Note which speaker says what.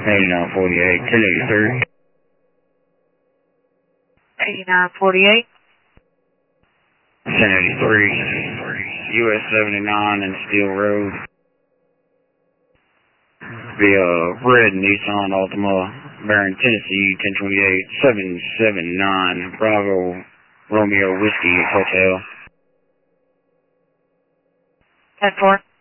Speaker 1: 8948, 1083.
Speaker 2: 8948.
Speaker 1: 1083. US 79 and Steel Road. Be a red Nissan Altima, Barron, Tennessee, 1028, 779, Bravo, Romeo Whiskey Hotel.
Speaker 2: 10-4.